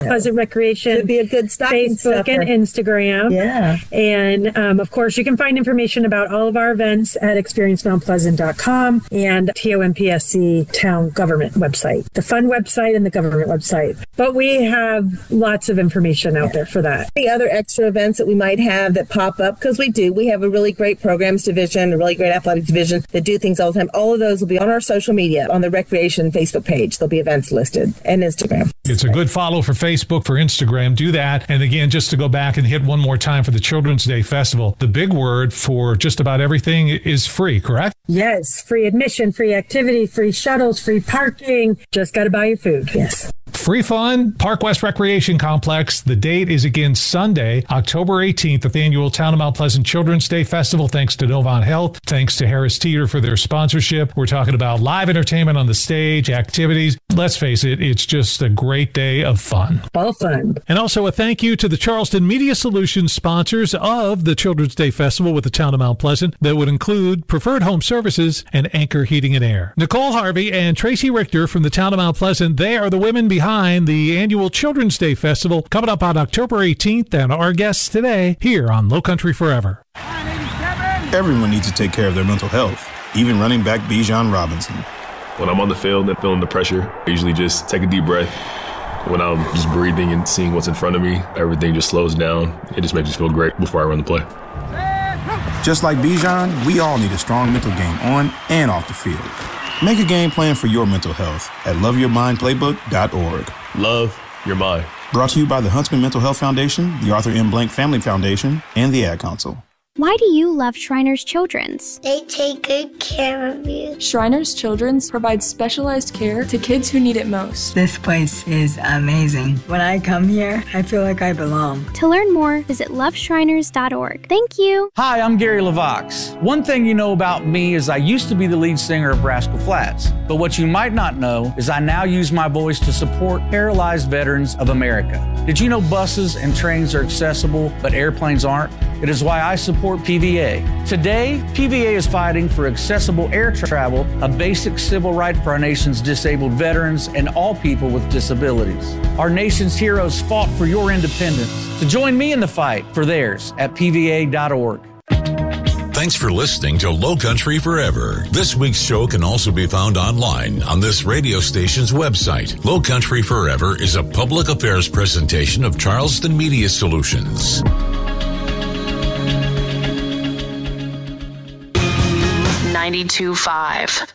Pleasant Recreation. Could be a good stocking Facebook stuffer. and Instagram. Yeah. And of course, you can find information about all of our events at experiencemountpleasant.com and TOMPSC town government website, the fun website and the government website. But we have lots of information out there for that. Any other extra events that we might have that pop up? Because we have a really great programs division, a really great athletic division that do things all the time. All of those will be on our social media, on the Recreation Facebook page. There'll be events listed, and Instagram. It's a good follow for Facebook, for Instagram. Do that. And again, just to go back and hit one more time for the Children's Day Festival, the big word for just about everything is free, correct? Yes, free admission, free activity, free shuttles, free parking. Just got to buy your food. Yes. Free fun, Park West Recreation Complex. The date is again Sunday, October 18th, at the annual Town of Mount Pleasant Children's Day Festival. Thanks to Novant Health. Thanks to Harris Teeter for their sponsorship. We're talking about live entertainment on the stage, activities. Let's face it, it's just a great day of fun. All fun. And also a thank you to the Charleston Media Solutions sponsors of the Children's Day Festival with the Town of Mount Pleasant. That would include Preferred Home Services and Anchor Heating and Air. Nicole Harvey and Tracy Richter from the Town of Mount Pleasant, they are the women behind the annual Children's Day Festival coming up on October 18th, and our guests today here on Low Country Forever. Everyone needs to take care of their mental health, even running back Bijan Robinson. When I'm on the field and feeling the pressure, I usually just take a deep breath. When I'm just breathing and seeing what's in front of me, everything just slows down. It just makes me feel great before I run the play. Just like Bijan, we all need a strong mental game on and off the field. Make a game plan for your mental health at loveyourmindplaybook.org. Love your mind. Brought to you by the Huntsman Mental Health Foundation, the Arthur M. Blank Family Foundation, and the Ad Council. Why do you love Shriners Children's? They take good care of you. Shriners Children's provides specialized care to kids who need it most. This place is amazing. When I come here, I feel like I belong. To learn more, visit loveshriners.org. Thank you. Hi, I'm Gary LaVox. One thing you know about me is I used to be the lead singer of Rascal Flatts. But what you might not know is I now use my voice to support paralyzed veterans of America. Did you know buses and trains are accessible, but airplanes aren't? It is why I support PVA. Today, PVA is fighting for accessible air travel, a basic civil right for our nation's disabled veterans and all people with disabilities. Our nation's heroes fought for your independence. So join me in the fight for theirs at PVA.org. Thanks for listening to Low Country Forever. This week's show can also be found online on this radio station's website. Low Country Forever is a public affairs presentation of Charleston Media Solutions. 92.5